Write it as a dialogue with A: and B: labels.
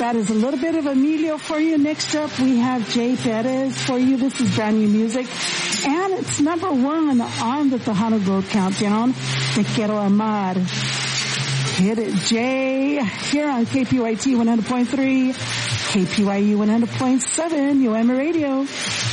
A: That is a little bit of Emilio for you. Next up, we have Jay Perez for you. This is brand new music. And it's number 1 on the Tejano Gold Countdown. Te Quiero Amar. Hit it, Jay. Here on KPYT 100.3, KPYU 100.7, UM Radio.